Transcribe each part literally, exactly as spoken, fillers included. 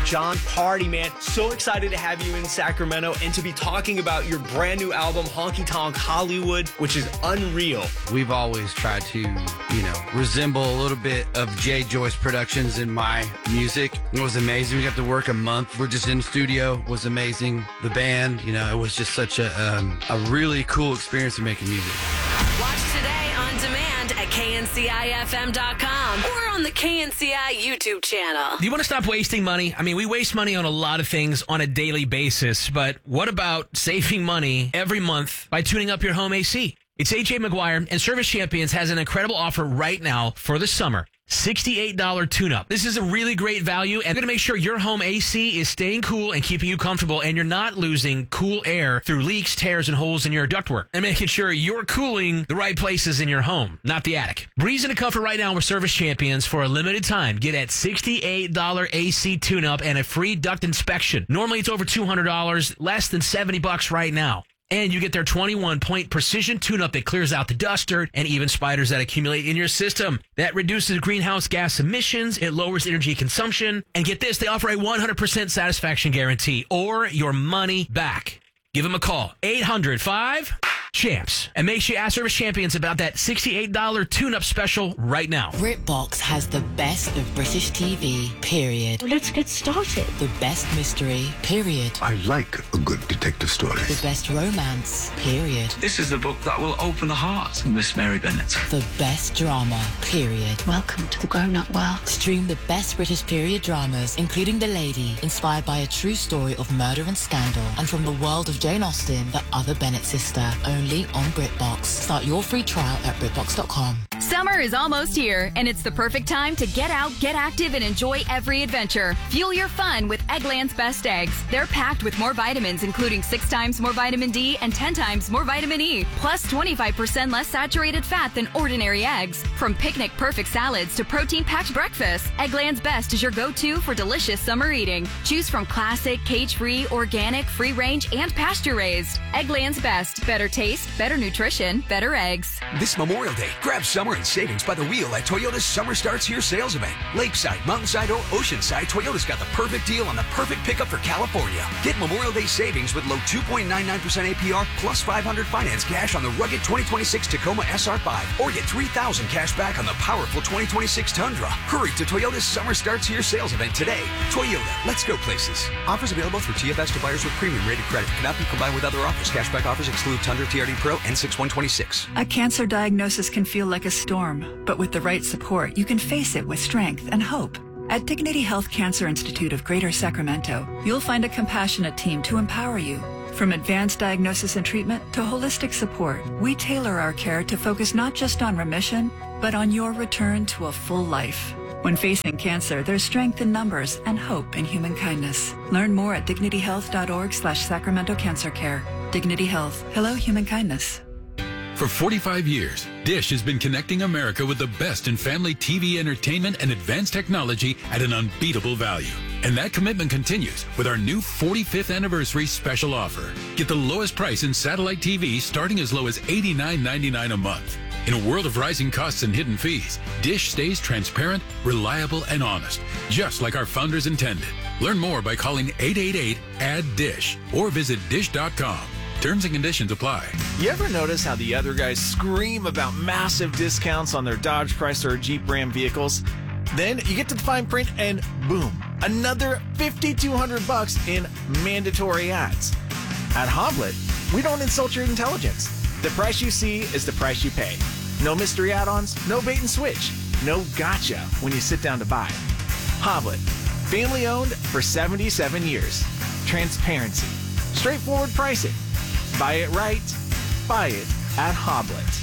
John Party, man. So excited to have you in Sacramento and to be talking about your brand new album, Honky Tonk Hollywood, which is unreal. We've always tried to, you know, resemble a little bit of Jay Joyce Productions in my music. It was amazing. We got to work a month. We're just in the studio. It was amazing. The band, you know, it was just such a, um, a really cool experience of making music. Watch today on demand at K N C I F M dot com or on the K N C I YouTube channel. Do you want to stop wasting money? I mean, we waste money on a lot of things on a daily basis, but what about saving money every month by tuning up your home A C? It's A J McGuire, and Service Champions has an incredible offer right now for the summer. sixty-eight dollars tune-up. This is a really great value, and going to make sure your home A C is staying cool and keeping you comfortable, and you're not losing cool air through leaks, tears, and holes in your ductwork, and making sure you're cooling the right places in your home, not the attic. Breeze into comfort right now with Service Champions for a limited time. Get at sixty-eight dollars A C tune-up and a free duct inspection. Normally, it's over two hundred dollars, less than seventy bucks right now. And you get their twenty-one point precision tune-up that clears out the dust, dirt, and even spiders that accumulate in your system. That reduces greenhouse gas emissions, it lowers energy consumption, and get this, they offer a one hundred percent satisfaction guarantee or your money back. Give them a call, eight hundred five champs, and make sure you ask Service Champions about that sixty-eight dollars tune-up special right now. BritBox has the best of British T V, period. Let's get started. The best mystery, period. I like a good detective story. The best romance, period. This is the book that will open the heart of Miss Mary Bennet. The best drama, period. Welcome to the grown-up world. Stream the best British period dramas, including The Lady, inspired by a true story of murder and scandal, and from the world of Jane Austen, the other Bennet sister, only on BritBox. Start your free trial at BritBox dot com. Summer is almost here, and it's the perfect time to get out, get active, and enjoy every adventure. Fuel your fun with Eggland's Best Eggs. They're packed with more vitamins, including six times more vitamin D and ten times more vitamin E, plus twenty-five percent less saturated fat than ordinary eggs. From picnic-perfect salads to protein-packed breakfasts, Eggland's Best is your go-to for delicious summer eating. Choose from classic, cage-free, organic, free-range, and pasture-raised. Eggland's Best. Better taste, better nutrition, better eggs. This Memorial Day, grab summer and savings by the wheel at Toyota's Summer Starts Here sales event. Lakeside, Mountainside, or Oceanside, Toyota's got the perfect deal on the perfect pickup for California. Get Memorial Day savings with low two point nine nine percent A P R plus five hundred finance cash on the rugged twenty twenty-six Tacoma S R five, or get three thousand cash back on the powerful twenty twenty-six Tundra. Hurry to Toyota's Summer Starts Here sales event today. Toyota, let's go places. Offers available through T F S to buyers with premium rated credit. Cannot be combined with other offers. Cashback offers exclude Tundra T R D Pro and six one twenty-six. A cancer diagnosis can feel like a storm, but with the right support, you can face it with strength and hope. At Dignity Health Cancer Institute of Greater Sacramento, you'll find a compassionate team to empower you. From advanced diagnosis and treatment to holistic support, we tailor our care to focus not just on remission, but on your return to a full life. When facing cancer, there's strength in numbers and hope in human kindness. Learn more at dignity health dot org slash Sacramento Cancer Care. Dignity Health. Hello, human kindness. For forty-five years, Dish has been connecting America with the best in family T V entertainment and advanced technology at an unbeatable value. And that commitment continues with our new forty-fifth anniversary special offer. Get the lowest price in satellite T V starting as low as eighty-nine ninety-nine a month. In a world of rising costs and hidden fees, Dish stays transparent, reliable, and honest, just like our founders intended. Learn more by calling eight eight eight, A D D I S H or visit dish dot com. Terms and conditions apply. You ever notice how the other guys scream about massive discounts on their Dodge, Chrysler, or Jeep Ram vehicles? Then you get to the fine print and boom, another fifty-two hundred bucks in mandatory ads. At Hoblet, we don't insult your intelligence. The price you see is the price you pay. No mystery add-ons, no bait and switch, no gotcha when you sit down to buy. Hoblet, family owned for seventy-seven years. Transparency, straightforward pricing. Buy it right, buy it at Hoblet.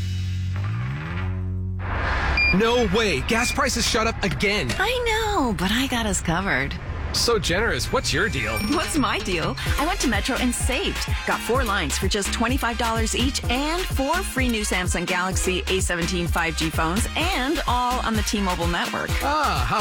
No way, gas prices shot up again. I know, but I got us covered. So generous. What's your deal? What's my deal? I went to Metro and saved. Got four lines for just twenty-five dollars each and four free new Samsung Galaxy A seventeen five G phones and all on the T-Mobile network. Ah, how